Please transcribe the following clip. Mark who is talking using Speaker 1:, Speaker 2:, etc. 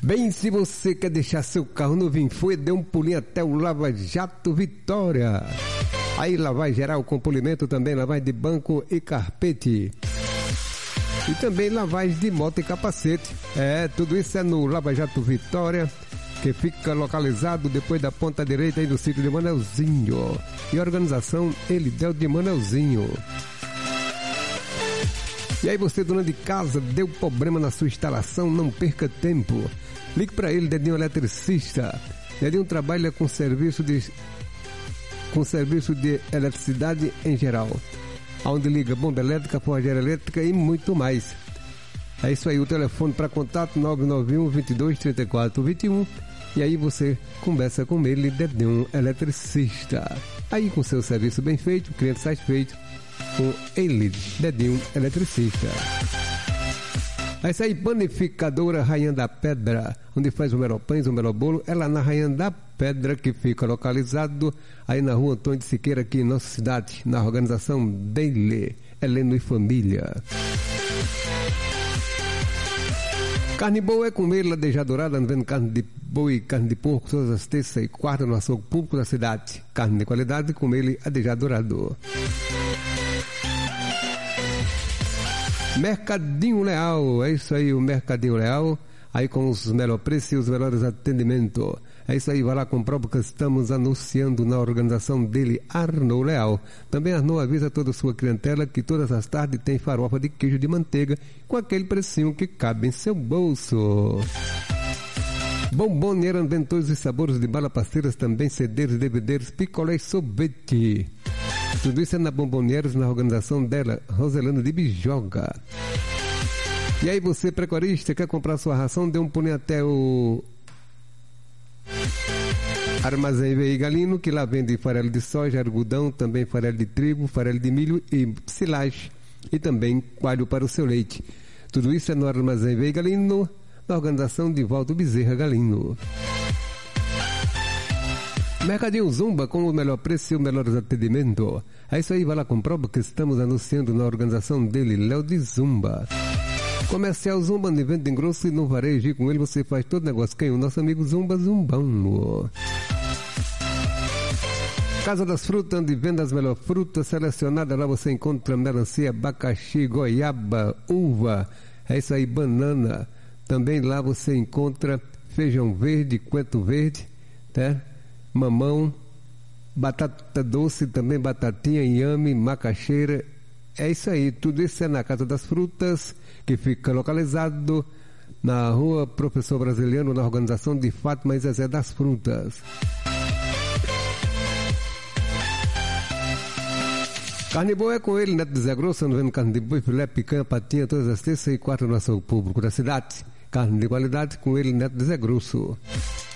Speaker 1: Bem, se você quer deixar seu carro novo em folha, dê um pulinho até o Lava Jato Vitória. Aí lavagem geral com polimento, também lavagem de banco e carpete. E também lavagem de moto e capacete. Tudo isso é no Lava Jato Vitória, que fica localizado depois da ponta direita aí do sítio de Manelzinho. E a organização Elidel de Manelzinho. E aí você, dona de casa, deu problema na sua instalação, não perca tempo. Ligue para ele, Dedinho Eletricista. Dedinho trabalha com serviço de eletricidade em geral, onde liga bomba elétrica, forjaria elétrica e muito mais. É isso aí, o telefone para contato 991 22 34 21. E aí você conversa com ele, Dedinho Eletricista. Aí com seu serviço bem feito, o cliente satisfeito com ele, Dedinho Eletricista. É isso aí, panificadora Rainha da Pedra, onde faz o melopães, o melobolo, é lá na Rainha da Pedra, que fica localizado aí na rua Antônio de Siqueira, aqui em nossa cidade, na organização dele, Heleno e Família. Carne boa é comer ladeja dourada, não vendo carne de boi e carne de porco, todas as terças e quartas no açougue público da cidade. Carne de qualidade, comer ele ladeja dourado. Mercadinho Leal, é isso aí, o Mercadinho Leal, aí com os melhores preços e os melhores atendimentos. É isso aí, vai lá comprar, porque estamos anunciando na organização dele, Arnaud Leal. Também Arnaud avisa toda a sua clientela que todas as tardes tem farofa de queijo de manteiga com aquele precinho que cabe em seu bolso. Bomboniera vem todos os sabores de bala, parceiras, também CDs, DVDs, picolé e sorvete. Tudo isso é na Bombonieres, na organização dela, Roselana de Bijoga. E aí você, pecuarista, quer comprar sua ração, dê um pulinho até o Armazém Veio Galino, que lá vende farelo de soja, algodão, também farelo de trigo, farelo de milho e silagem, e também coalho para o seu leite. Tudo isso é no Armazém Veio Galino, na organização de Valdo Bezerra Galino. Mercadinho Zumba, com o melhor preço e o melhor atendimento. É isso aí, vai lá comprar, porque estamos anunciando na organização dele, Léo de Zumba. Comercial Zumba, de venda em grosso e no varejo, e com ele você faz todo negócio. Quem? O nosso amigo Zumba Zumbão. Casa das Frutas, onde vende as melhores frutas selecionadas. Lá você encontra melancia, abacaxi, goiaba, uva. É isso aí, banana. Também lá você encontra feijão verde, coentro verde, tá? Mamão, batata doce, também batatinha, inhame, macaxeira. É isso aí, tudo isso é na Casa das Frutas, que fica localizado na rua Professor Brasiliano, na organização de Fátima e Zezé das Frutas. Carne boa é com ele, Neto de Zé Grosso, não vendo carne de boi, filé, picanha, patinha, todas as terças e quartas no açougue público da cidade. Carne de qualidade com ele, Neto de Zé Grosso.